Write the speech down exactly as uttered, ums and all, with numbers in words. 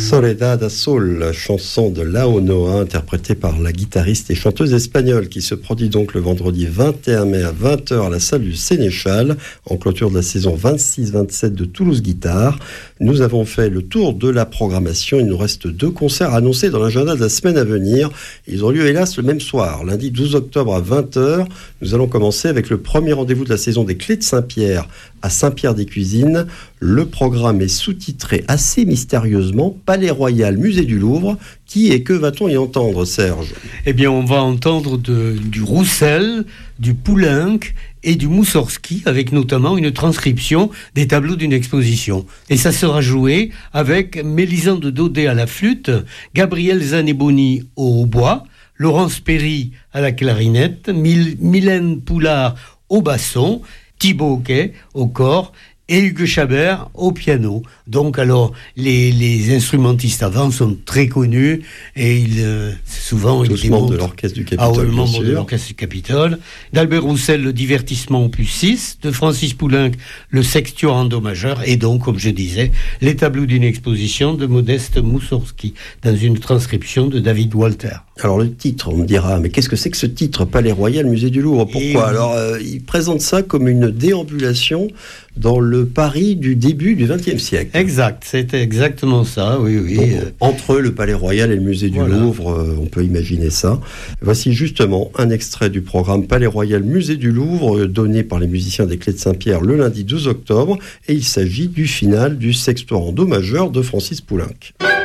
Soledad Azul, chanson de Lao Noa, interprétée par la guitariste et chanteuse espagnole, qui se produit donc le vendredi vingt et un mai à vingt heures à la salle du Sénéchal, en clôture de la saison vingt-six vingt-sept de Toulouse Guitare. Nous avons fait le tour de la programmation. Il nous reste deux concerts annoncés dans l'agenda de la semaine à venir. Ils ont lieu hélas le même soir, lundi douze octobre à vingt heures. Nous allons commencer avec le premier rendez-vous de la saison des Clés de Saint-Pierre à Saint-Pierre-des-Cuisines. Le programme est sous-titré assez mystérieusement Palais Royal, Musée du Louvre. Qui et que va-t-on y entendre, Serge ? Eh bien, on va entendre de, du Roussel, du Poulenc et du Moussorski, avec notamment une transcription des tableaux d'une exposition. Et ça sera joué avec Mélisande Daudet à la flûte, Gabriel Zaneboni au hautbois, Laurence Perry à la clarinette, Mil- Mylène Poulard au basson, Thibaut Hoquet au cor et Hugues Chabert au piano. Donc alors, les, les instrumentistes avant sont très connus et ils, euh, souvent... Tous ils membres de l'orchestre du Capitole, ah, oui, bien membres sûr. de l'orchestre du Capitole. D'Albert Roussel, le divertissement opus six. De Francis Poulenc, le sextuor en do majeur. Et donc, comme je disais, les tableaux d'une exposition de Modeste Moussorski, dans une transcription de David Walter. Alors le titre, on me dira, mais qu'est-ce que c'est que ce titre, Palais Royal, Musée du Louvre ? Pourquoi ? Et oui. Alors, euh, il présente ça comme une déambulation dans le Paris du début du vingtième siècle. Exact, c'était exactement ça, oui, oui. Donc, euh, entre le Palais Royal et le Musée du Voilà. Louvre, euh, on peut imaginer ça. Voici justement un extrait du programme Palais Royal, Musée du Louvre, euh, donné par les musiciens des Clés de Saint-Pierre le lundi douze octobre, et il s'agit du final du sextuor en do majeur de Francis Poulenc.